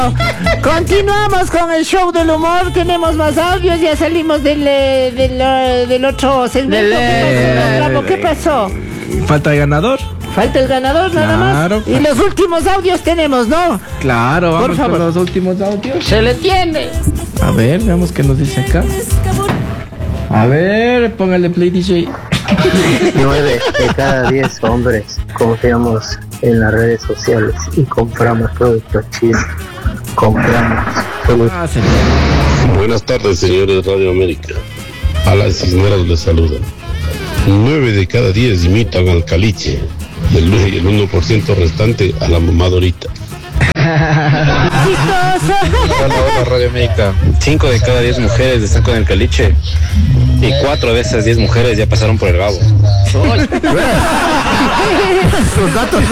Continuamos con el show del humor. Tenemos más audios. Ya salimos del otro segmento. ¿Qué pasó? Falta el ganador. Falta el ganador nada más. Y los últimos audios tenemos, ¿no? Claro, vamos con los últimos audios. Se le tiende. A ver, veamos qué nos dice acá. A ver, póngale play, DJ. 9 de cada 10 hombres confiamos en las redes sociales y compramos productos chinos. Compramos productos. Buenas tardes, señores de Radio América. Alan Cisneros les saluda. 9 de cada 10 imitan al caliche. El 1% restante a la mamadorita. Hola, Radio América. 5 de cada 10 mujeres están con el caliche y 4 de esas 10 mujeres ya pasaron por el babo. Los datos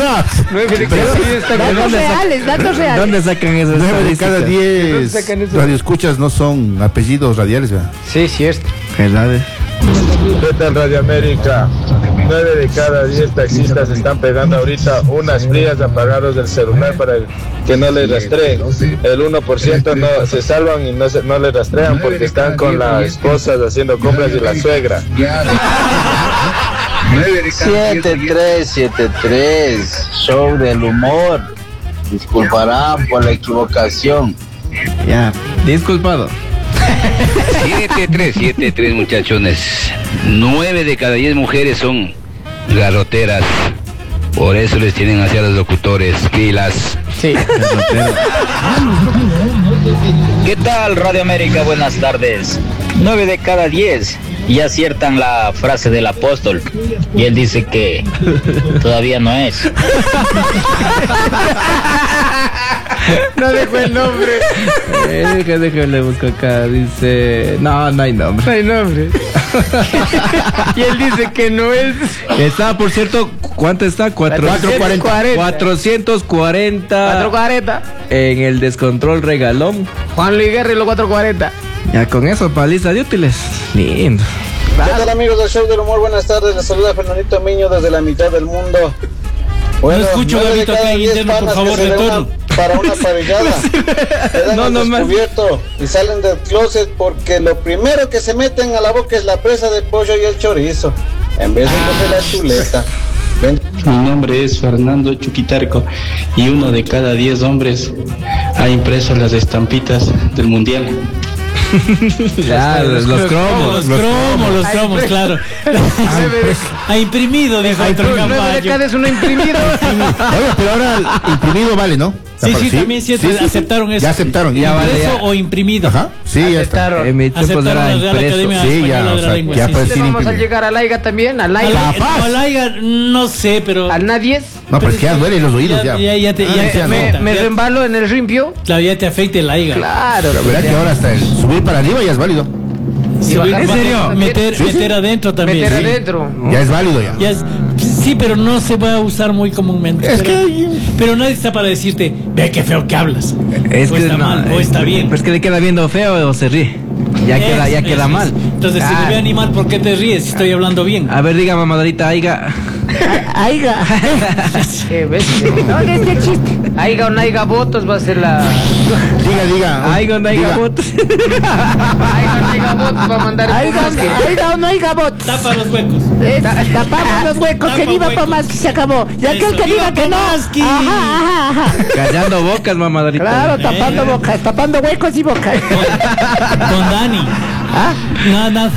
datos reales. ¿Dónde sacan esos? 9 de cada 10 radioescuchas no son apellidos radiales, ¿verdad? Sí, cierto. ¿Verdad? ¿Qué tal, Radio América? 9 de cada 10 taxistas están pegando ahorita unas frías apagados del celular para que no les rastreen. El 1% no se salvan y no les rastrean porque están con las esposas haciendo compras y la suegra. 7373, show del humor. Disculparán por la equivocación. Ya, disculpado. 7373, muchachones. 9 de cada 10 mujeres son garroteras. Por eso les tienen hacia los locutores pilas. Sí. ¿Qué tal, Radio América? Buenas tardes. 9 de cada 10 y aciertan la frase del apóstol. Y él dice que todavía no es. No dejo el nombre. Déjale busco acá. Dice. No hay nombre. No hay nombre. Y él dice que no es. Está, por cierto, ¿cuánto está? 440. 440. En el descontrol regalón. Juan Luis Guerra y los 440. Ya con eso, paliza de útiles. Lindo. ¿Qué tal, amigos del show del humor? Buenas tardes, les saluda Fernandito Miño desde la mitad del mundo. Bueno, no escucho, Gabito, acá en interno, por favor, retorno. Para una parrillada. Quedan descubierto y salen del closet porque lo primero que se meten a la boca es la presa de pollo y el chorizo, en vez de coger la chuleta. Mi nombre es Fernando Chuquitarco y 1 de cada 10 hombres ha impreso las estampitas del mundial. Ya, los cromos, claro. Ha imprimido, dijo otro campaño. Es uno imprimido. Oye, pero ahora imprimido vale, ¿no? Sí, también sí, aceptaron eso. Ya aceptaron. Ya vale. ¿Eso o imprimido? Ajá. Sí, ya está. Aceptaron la Real Academia Española de la Lengua. Ya vamos a llegar al AIGA también, al AIGA. Al AIGA, no sé, pero... ¿Al nadie? No, pero es que ya duele los oídos ya. Me reembalo en el rimpio. Claro, ya te afecta el AIGA. Claro. Pero verá que ahora hasta el subir para arriba ya es válido. ¿En serio? Meter adentro también. Meter adentro. Ya es válido ya. Sí, pero no se va a usar muy comúnmente. Pero nadie está para decirte, ve qué feo que hablas. Es o que está mal, o está bien. Pero es que le queda viendo feo o se ríe. Ya queda mal. Entonces, si me ve animal, ¿por qué te ríes si estoy hablando bien? A ver, diga, mamadorita, aiga. Aiga. Qué bestia. No, este chiste. Aiga o naiga votos va a ser la... Diga. Aiga o naiga votos. Aiga o naiga votos va a mandar... Aiga o naiga votos. Tapa los huecos. Tapamos los huecos, que viva Pomaski, se acabó. Ya que el que diga que no. Ajá. Callando bocas, mamadorita. Claro, tapando bocas, tapando huecos y bocas. Con Dani. ¿Ah? Nada.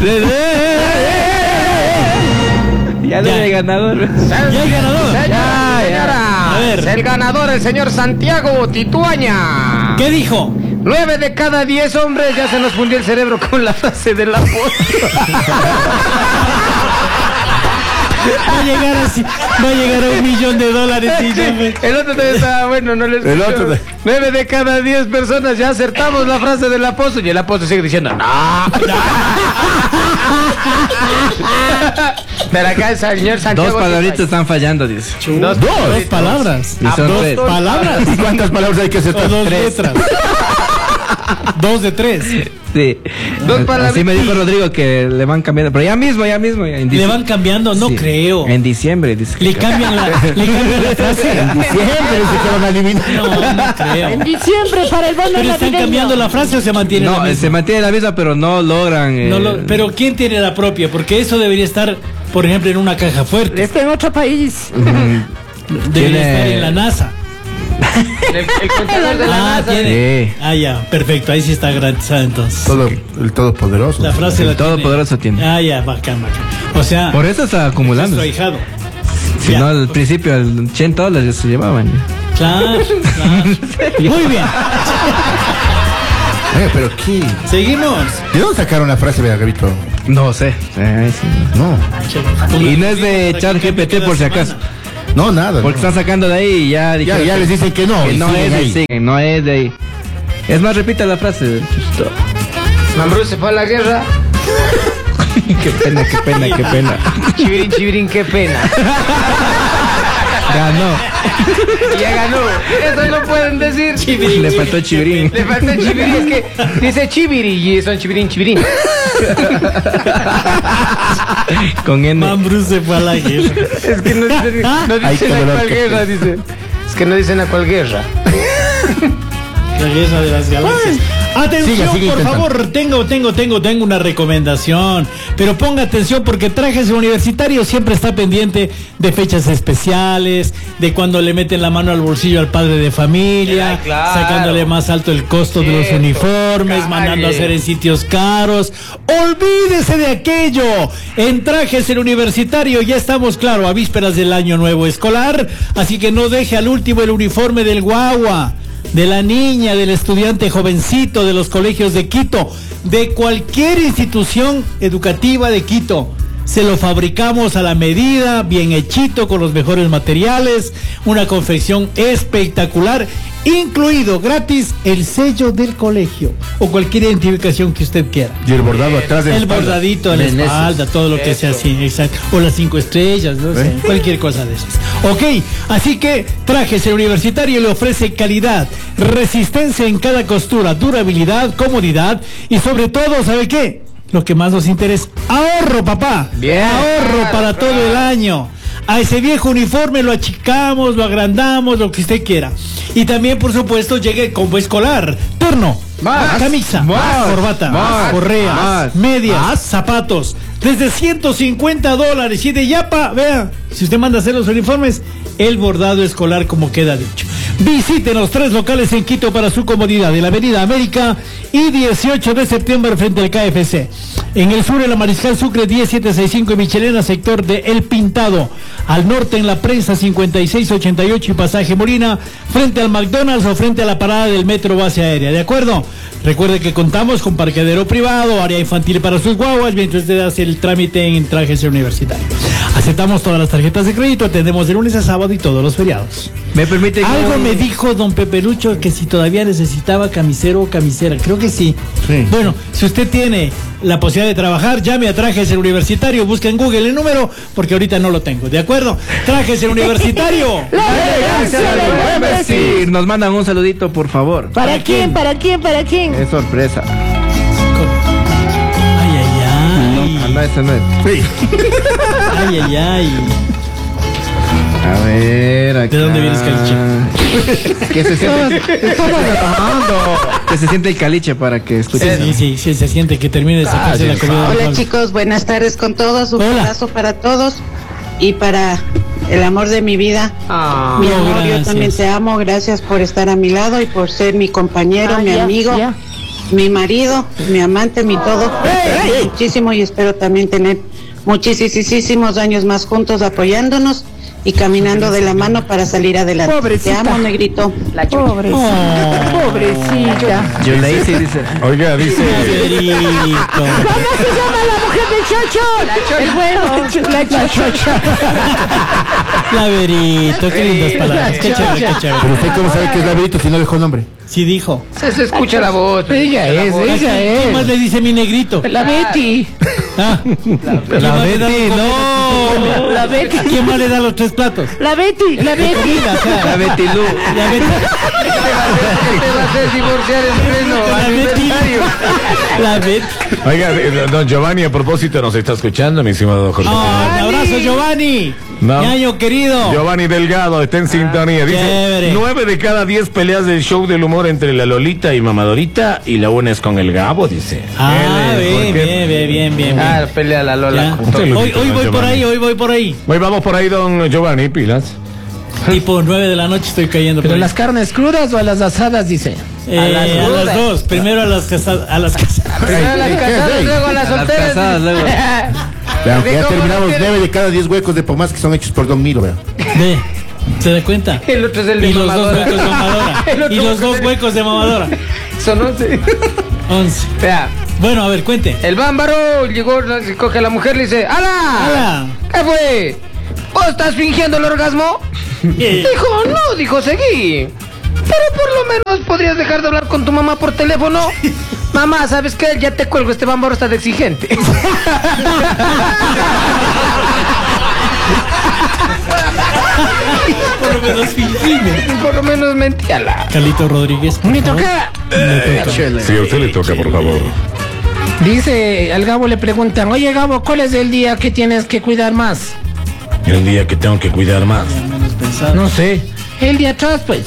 Ya hay ganador. Ya hay ganador. Señora. A ver. El ganador, el señor Santiago Tituaña. ¿Qué dijo? 9 de cada 10 hombres, ya se nos fundió el cerebro con la frase de la voz. Va a llegar a $1 millón. Y el otro también estaba bueno, no les... 9 de cada 10 personas ya acertamos la frase del apóstol y el apóstol sigue diciendo no. Pero acá el señor Santiago... 2 palabritas están fallando, dice. Dos palabras. Y son 3 palabras. ¿Y cuántas palabras hay que acertar? 2 letras. 2 de 3. Sí. Así me dijo Rodrigo que le van cambiando, pero ya mismo. ¿Le van cambiando? No creo. En diciembre, dice. Le cambian la frase. En diciembre dice que van a eliminar. No creo. En diciembre para el bono ¿Pero están navideño. cambiando la frase o se mantiene la No, misma? se mantiene la misma, pero no logran. Pero ¿quién tiene la propia? Porque eso debería estar, por ejemplo, en una caja fuerte. Está en otro país. Debería estar en la NASA. El contador de la NASA. ¿tiene? Sí. Ya, perfecto. Ahí sí está garantizado entonces. El Todopoderoso. La frase El la Todopoderoso tiene. Ya, bacán. O sea, Por eso está acumulando. es nuestro ahijado. Si no, al principio, el $100 ya se llevaban. Claro. Muy bien. Pero ¿qué? Seguimos. ¿De dónde sacaron la frase, Gabito? No sé. No. Y no es de ChatGPT por si acaso. No, nada. Porque están sacando de ahí y ya dijeron ya les dicen que no. Que no es de ahí. No es de ahí. Es más, repita la frase. Mambrú se fue a la guerra. Qué pena. Chivirín, qué pena. Ganó. Ya ganó. Eso no pueden decir. Le faltó chivirín. Es que dice chiviri y son chivirín. Con N. Mambrú se fue a la guerra. Es que no dicen a cuál guerra, dice. Es que no dicen a cuál guerra. La guerra de las galaxias. Atención, Sigue por favor, tengo una recomendación, pero ponga atención porque Trajes Universitario siempre está pendiente de fechas especiales, de cuando le meten la mano al bolsillo al padre de familia, claro. Sacándole más alto el costo de los uniformes, mandando a hacer en sitios caros. Olvídese de aquello. En Trajes Universitario ya estamos, claro, a vísperas del año nuevo escolar, así que no deje al último el uniforme del guagua, de la niña, del estudiante jovencito de los colegios de Quito, de cualquier institución educativa de Quito. Se lo fabricamos a la medida, bien hechito, con los mejores materiales, una confección espectacular, incluido gratis el sello del colegio o cualquier identificación que usted quiera. Y el bordado atrás de la El espalda. bordadito en la espalda, todo lo que sea así, exacto. O las 5 estrellas, no sé, cualquier cosa de esas. Ok, así que Trajes Universitario le ofrece calidad, resistencia en cada costura, durabilidad, comodidad y sobre todo, ¿sabe qué? Lo que más nos interesa, ahorro, papá. Bien. Ahorro para todo el año. A ese viejo uniforme lo achicamos, lo agrandamos, lo que usted quiera. Y también, por supuesto, llegue el combo escolar, terno, camisa, corbata, correa, medias, zapatos, desde $150. Y de Yapa, vea, si usted manda a hacer los uniformes, el bordado escolar como queda dicho. Visiten los 3 locales en Quito para su comodidad, en la Avenida América y 18 de septiembre frente al KFC. En el sur, en la Mariscal Sucre 10765 y Michelena, sector de El Pintado. Al norte, en la Prensa 5688 y Pasaje Molina, frente al McDonald's o frente a la parada del metro base aérea. ¿De acuerdo? Recuerde que contamos con parqueadero privado, área infantil para sus guaguas, mientras usted hace el trámite en Trajes Universitario. Aceptamos todas las tarjetas de crédito, atendemos de lunes a sábado y todos los feriados. ¿Me permite? Algo me dijo don Pepelucho que si todavía necesitaba camisero o camisera. Creo que sí. Bueno, si usted tiene la posibilidad de trabajar, llame a Trajes Universitario, busque en Google el número, porque ahorita no lo tengo. ¿De acuerdo? Trajes Universitario. Sí, nos mandan un saludito, por favor. ¿Para quién? Es sorpresa. Ay. No, ese no es. Ay. A ver, acá. ¿De dónde vienes, Caliche? Que se siente. Que se siente el caliche para que escuchen. Sí, se siente que termine de sacarse la comida. Hola chicos, buenas tardes con todos, un abrazo para todos y para el amor de mi vida. Mi amor, gracias. yo también te amo, gracias por estar a mi lado y por ser mi compañero, mi amigo, mi marido, mi amante, mi todo. Muchísimo y espero también tener muchísimos años más juntos apoyándonos y caminando de la mano para salir adelante. Pobrecita. Te amo, negrito. Pobrecita. Yo le hice y dice. Oiga, dice. ¿Cómo se llama la mujer del chocho? El huevo. La chocha. Laberito, qué lindas palabras. Qué chévere. Pero usted cómo sabe que es Laberito si no dejó nombre. Sí dijo. Se escucha la voz. Ella es. ¿Qué más le dice mi negrito? La Betty. La Betty, no. La Betty. ¿Quién más le da los 3 platos? La Betty. La Betty Lu. La Betty. Te va a hacer divorciar en pleno aniversario. La Betty. Oiga, don Giovanni, a propósito, nos está escuchando, mi estimado Jorge. Un abrazo, Giovanni. No. Mi año querido. Giovanni Delgado está en sintonía. Dice, chévere. 9 de cada 10 peleas del show del humor entre la Lolita y Mamadorita, y la una es con el Gabo, dice. Bien. Ah, pelea la Lola. Hoy voy por ahí, Hoy vamos por ahí, don Giovanni, pilas. Y por 9 de la noche estoy cayendo. ¿Pero por las carnes crudas o a las asadas, dice? a las dos. Primero a las casadas. Primero a las casadas, luego a las solteras. Aunque ya terminamos 9 de cada 10 huecos de pomás que son hechos por Don Milo, vea. ¿Se da cuenta? El otro es el de y los mamadora. 2 huecos de mamadora. Y los 2 huecos de mamadora. Son 11. 11. Vea. Bueno, a ver, cuente. El bámbaro llegó, coge a la mujer y le dice: ¡Ala! ¿Qué fue? ¿Vos estás fingiendo el orgasmo? Dijo, no, dijo, seguí. Pero por lo menos podrías dejar de hablar con tu mamá por teléfono. Mamá, ¿sabes qué? Ya te cuelgo, este bámbaro está de exigente. Por lo menos fingime. Por lo menos mentíala. Carlito Rodríguez. Me toca. Sí, a usted le toca, por favor. Dice, al Gabo le preguntan: oye, Gabo, ¿cuál es el día que tienes que cuidar más? El día que tengo que cuidar más. No sé. El día atrás, pues.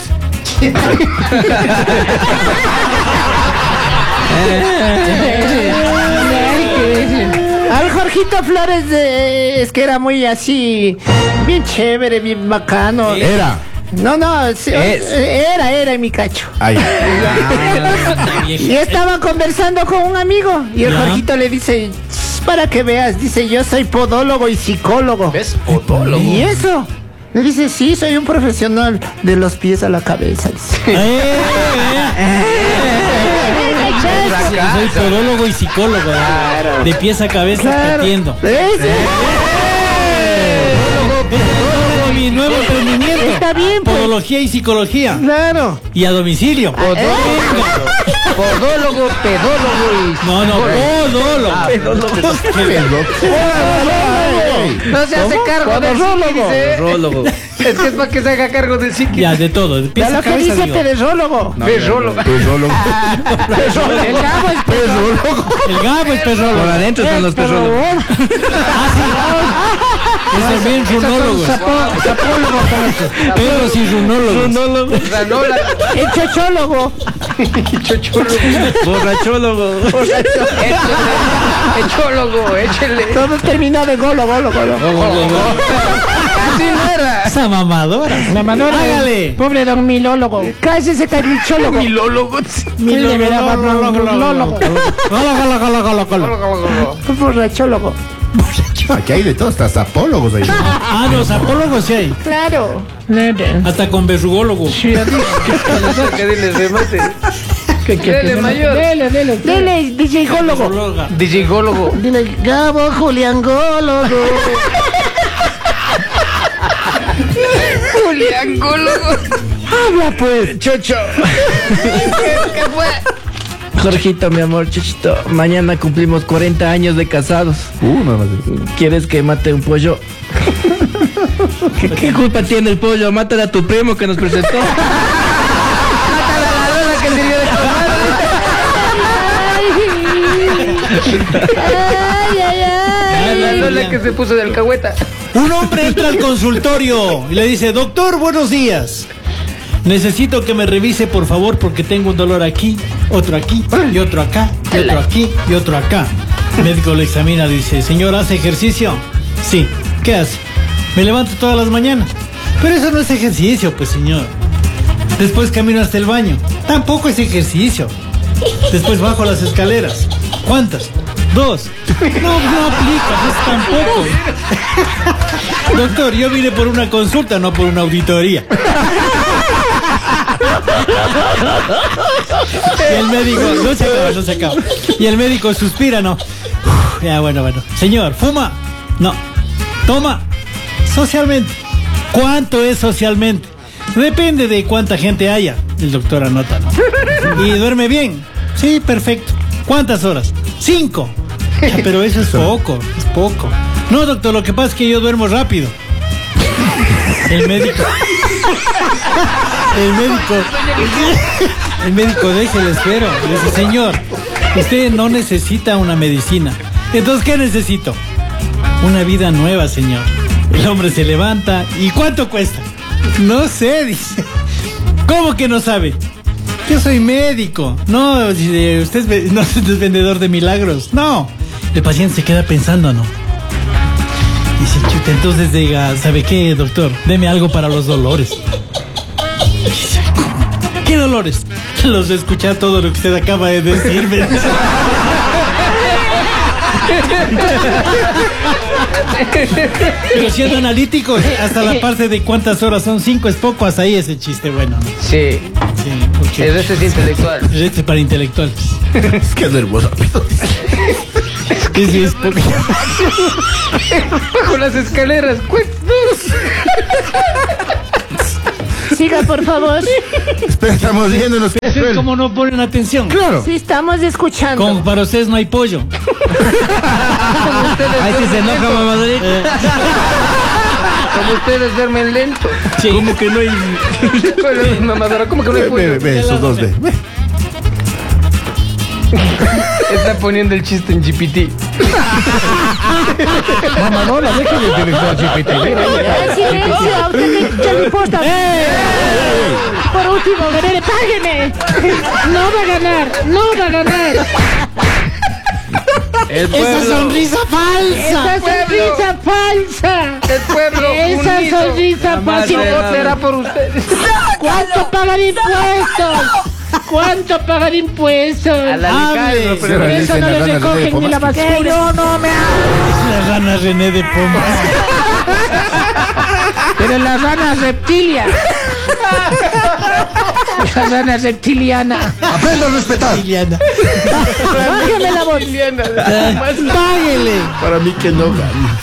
Al Jorgito Flores es que era muy así, bien chévere, bien bacano. Era. No, sí, era mi cacho. Ay. Y estaba conversando con un amigo y el Jorgito le dice: para que veas, dice, yo soy podólogo y psicólogo. ¿Ves? Podólogo. ¿Y eso? Le dice: sí, soy un profesional de los pies a la cabeza. Dice. Soy podólogo y psicólogo. Claro. De pies a cabeza, claro. Atiendo. Mi nuevo emprendimiento. Está bien, pues. Podología y psicología. Claro. Y a domicilio. Podólogo, pedólogo y... No, podólogo. No se hace cargo del pedólogo. Es que es para que se haga cargo del psiqui. Ya, de todo. Ya lo que dice pedólogo. Pedólogo. El Gabo es pedólogo. El Gabo es pedólogo. Por adentro están los pedólogos. Eso es bien runólogos. Pero sin runólogos. El chochólogo. Borrachólogo. Echólogo, échele. Todo terminado de golo. Así no era. Esa mamadora. Hágale. Pobre don Milólogo. Cállese, carichólogo. Milólogo. Milólogo. Borrachólogo. Aquí hay de todo, hasta zapólogos ahí. Los zapólogos sí hay. Claro. Hasta con verrugólogo. Sí, que dile remate. Dele mayor. Dele, DJ-gólogo. DJ-gólogo. Dile, Gabo Juliangólogo. Juliangólogo. Habla pues, Chocho. ¿Qué fue? Jorgito, mi amor, Chochito, mañana cumplimos 40 años de casados. ¿Quieres que mate un pollo? ¿Qué culpa tiene el pollo? Mátale a tu primo que nos presentó. Mátale a la Lola que sirvió de comadre. La Lola que se puso de alcahueta. Un hombre entra al consultorio y le dice: doctor, buenos días. Necesito que me revise, por favor, porque tengo un dolor aquí, otro aquí, y otro acá, y otro aquí, y otro acá. El médico lo examina, dice: señor, ¿hace ejercicio? Sí. ¿Qué hace? Me levanto todas las mañanas. Pero eso no es ejercicio, pues, señor. Después camino hasta el baño. Tampoco es ejercicio. Después bajo las escaleras. ¿Cuántas? 2. No aplica, pues tampoco. Doctor, yo vine por una consulta, no por una auditoría. Y el médico, no se acaba. Y el médico suspira, ¿no? Ya, bueno. Señor, ¿fuma? No. ¿Toma? Socialmente. ¿Cuánto es socialmente? Depende de cuánta gente haya. El doctor anota, ¿no? ¿Y duerme bien? Sí, perfecto. ¿Cuántas horas? 5. Pero eso es poco. No, doctor, lo que pasa es que yo duermo rápido. El médico, déjele, espero. Dice, señor, usted no necesita una medicina. Entonces, ¿qué necesito? Una vida nueva, señor. El hombre se levanta. ¿Y cuánto cuesta? No sé, dice. ¿Cómo que no sabe? Yo soy médico. No, usted no es vendedor de milagros. No. El paciente se queda pensando, ¿no? Dice, chuta, entonces diga, ¿sabe qué, doctor? Deme algo para los dolores. Dice, ¿qué dolores? Los de escuchar todo lo que usted acaba de decirme. Pero siendo analíticos, hasta la parte de cuántas horas son 5 es poco, hasta ahí ese chiste bueno, ¿no? Sí. El resto es intelectual. El resto es para intelectual. Es que duermo rápido. Sí, es poco. Bajo las escaleras, Siga, por favor. Espera, estamos viéndonos. Es como no ponen atención. Claro. Sí, estamos escuchando. Como para ustedes no hay pollo. Ahí sí se enoja, mamadorita. Como ustedes duermen lento. Sí. Como que no hay. Mamadora, ¿cómo que no hay pollo? Ve, esos dos, ve. Está poniendo el chiste en GPT. Mamá, no, la deja de intelectual GPT. Silencio, ¿a usted qué le importa? Por último, Gabriel, págueme. No va a ganar. Esa sonrisa falsa. El pueblo Esa unido. Sonrisa falsa. No será por ustedes. ¿Cuánto pagan impuestos? A la Nicaldo, pero eso no le recogen ni la basura. No me La rana René de Pomas. Pero la rana reptilia. La rana reptiliana. Aprenda a respetar. Bájale la voz. Páguele. Para mí que no gana.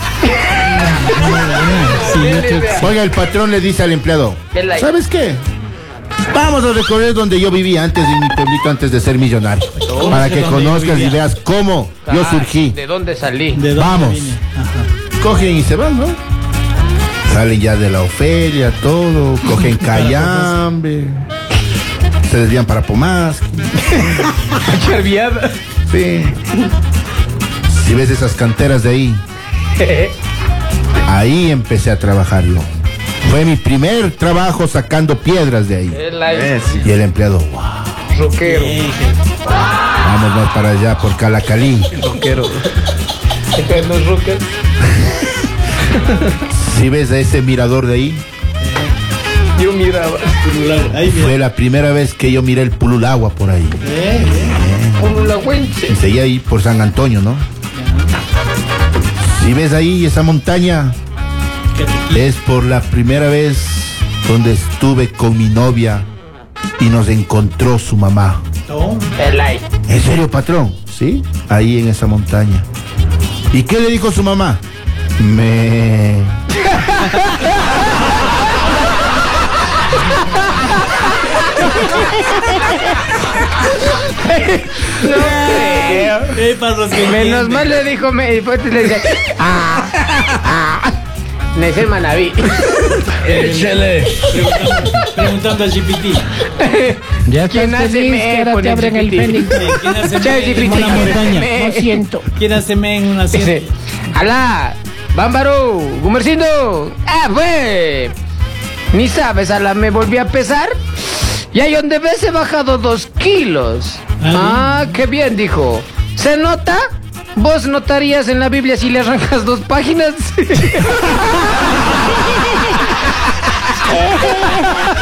Oiga, el patrón le dice al empleado, ¿sabes qué? Vamos a recorrer donde yo vivía antes en mi pueblito, antes de ser millonario. Para que conozcas y veas cómo yo surgí. ¿De dónde salí? Vamos. Cogen y se van, ¿no? Salen ya de la Ofelia, todo. Cogen Cayambe. Se desvían para Pomasqui. Charviada. Sí. Si ves esas canteras de ahí, ahí empecé a trabajar yo. Fue mi primer trabajo sacando piedras de ahí. Y el empleado, wow. Rockero. Vámonos para allá, por Calacalí. Rockero. Los rockers. Si ves a ese mirador de ahí, yo miraba. fue la primera vez que yo miré el Pululagua por ahí. Pululagüense. Y seguía ahí por San Antonio, ¿no? Si ves ahí esa montaña, es por la primera vez donde estuve con mi novia y nos encontró su mamá. ¿En serio, patrón? Sí, ahí en esa montaña. ¿Y qué le dijo su mamá? Menos mal le dijo, y después le dice, Necer Manaví. Échale. Preguntando a GPT. ¿Quién hace me? Te abren el pene. ¿Quién hace me en una montaña? Lo siento. ¿Quién hace me en una sierra? Alá, Bámbaro, Gumercindo. Pues. Ni sabes, Alá, me volví a pesar. Y ahí donde ves he bajado 2 kilos. Qué bien, dijo. ¿Se nota? ¿Vos notarías en la Biblia si le arrancas 2 páginas?